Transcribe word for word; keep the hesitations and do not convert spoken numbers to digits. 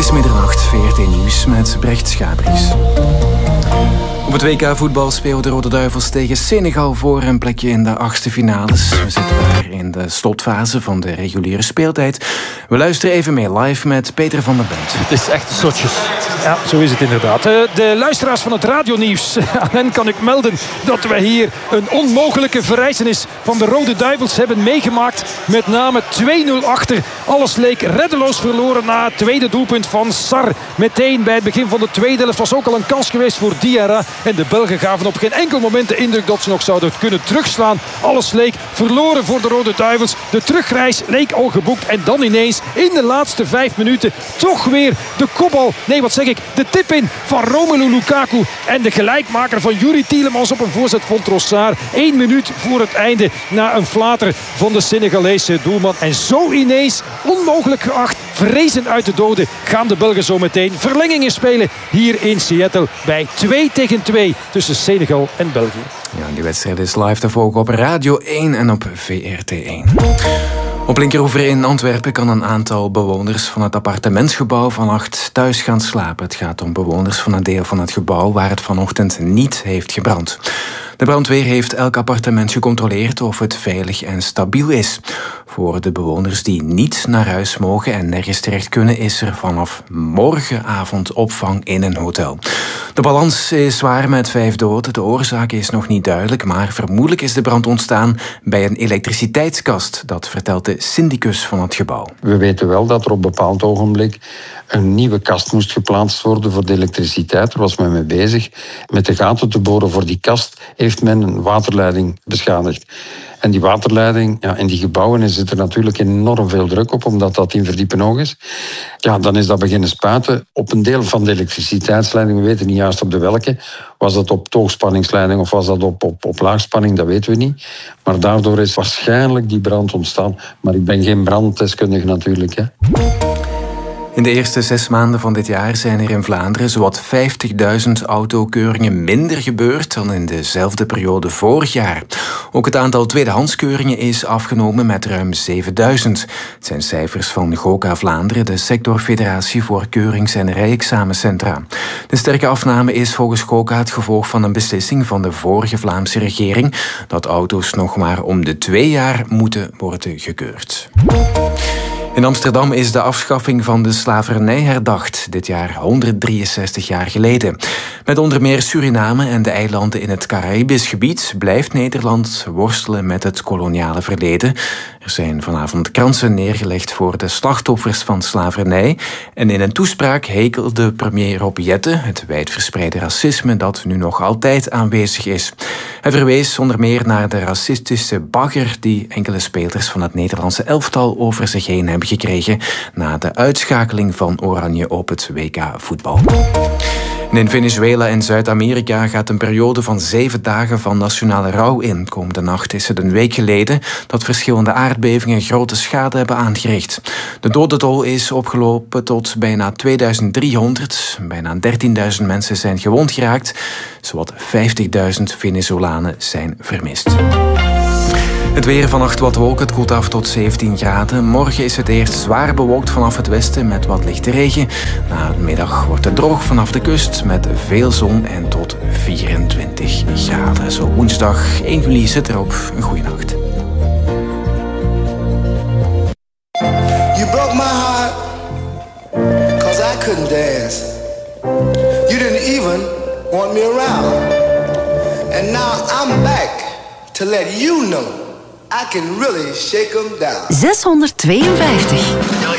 is middernacht, V R T Nieuws met Brecht Schabries. Op het W K voetbal spelen de Rode Duivels tegen Senegal voor een plekje in de achtste finales. We zitten daar in de slotfase van de reguliere speeltijd. We luisteren even mee live met Peter van der Bent. Het is echt zotjes. Ja, zo is het inderdaad. De luisteraars van het radionieuws, aan hen kan ik melden dat we hier een onmogelijke verrijzenis van de Rode Duivels hebben meegemaakt. Met name twee nul achter. Alles leek reddeloos verloren na het tweede doelpunt van Sarr. Meteen bij het begin van de tweede helft was ook al een kans geweest voor Diarra. En de Belgen gaven op geen enkel moment de indruk dat ze nog zouden kunnen terugslaan. Alles leek verloren voor de Rode Duivels. De terugreis leek al geboekt. En dan ineens in de laatste vijf minuten toch weer de kopbal. Nee, wat zeg ik? De tip-in van Romelu Lukaku. En de gelijkmaker van Yuri Tielemans op een voorzet van Trossard. Eén minuut voor het einde na een flater van de Senegalese doelman. En zo ineens, onmogelijk geacht, vrezen uit de doden, gaan de Belgen zo meteen verlengingen spelen hier in Seattle bij twee tegen twee tussen Senegal en België. Ja, die wedstrijd is live te volgen op Radio één en op V R T één. Op Linkeroever in Antwerpen kan een aantal bewoners van het appartementsgebouw vannacht thuis gaan slapen. Het gaat om bewoners van een deel van het gebouw waar het vanochtend niet heeft gebrand. De brandweer heeft elk appartement gecontroleerd of het veilig en stabiel is. Voor de bewoners die niet naar huis mogen en nergens terecht kunnen, is er vanaf morgenavond opvang in een hotel. De balans is zwaar met vijf doden. De oorzaak is nog niet duidelijk, maar vermoedelijk is de brand ontstaan bij een elektriciteitskast. Dat vertelt de syndicus van het gebouw. We weten wel dat er op een bepaald ogenblik een nieuwe kast moest geplaatst worden voor de elektriciteit. Daar was men mee bezig. Met de gaten te boren voor die kast heeft men een waterleiding beschadigd. En die waterleiding, ja, in die gebouwen zit er natuurlijk enorm veel druk op, omdat dat in verdiepen hoog is. Ja, dan is dat beginnen spuiten op een deel van de elektriciteitsleiding. We weten niet juist op de welke. Was dat op hoogspanningsleiding of was dat op, op, op laagspanning, dat weten we niet. Maar daardoor is waarschijnlijk die brand ontstaan. Maar ik ben geen branddeskundige natuurlijk, hè. In de eerste zes maanden van dit jaar zijn er in Vlaanderen zowat vijftigduizend autokeuringen minder gebeurd dan in dezelfde periode vorig jaar. Ook het aantal tweedehandskeuringen is afgenomen met ruim zevenduizend. Het zijn cijfers van GOCA Vlaanderen, de sectorfederatie voor keurings- en rijexamencentra. De sterke afname is volgens GOCA het gevolg van een beslissing van de vorige Vlaamse regering dat auto's nog maar om de twee jaar moeten worden gekeurd. In Amsterdam is de afschaffing van de slavernij herdacht, dit jaar honderddrieënzestig jaar geleden. Met onder meer Suriname en de eilanden in het Caribisch gebied blijft Nederland worstelen met het koloniale verleden. Er zijn vanavond kransen neergelegd voor de slachtoffers van slavernij. En in een toespraak hekelde premier Rob Jetten het wijdverspreide racisme dat nu nog altijd aanwezig is. Hij verwees onder meer naar de racistische bagger die enkele spelers van het Nederlandse elftal over zich heen hebben gekregen na de uitschakeling van Oranje op het W K voetbal. En in Venezuela en Zuid-Amerika gaat een periode van zeven dagen van nationale rouw in. Komende nacht is het een week geleden dat verschillende aardbevingen grote schade hebben aangericht. De dodentol is opgelopen tot bijna tweeduizend driehonderd. Bijna dertienduizend mensen zijn gewond geraakt. Zowat vijftigduizend Venezolanen zijn vermist. Het weer, vannacht wat wolken, het koelt af tot zeventien graden. Morgen is het eerst zwaar bewolkt vanaf het westen met wat lichte regen. Na de middag wordt het droog vanaf de kust met veel zon en tot vierentwintig graden. Zo woensdag één juli zit erop. Een goeie nacht. You broke my heart, cause I couldn't dance. You didn't even want me around. And now I'm back to let you know I can really shake them down. zeshonderdtweeënvijftig.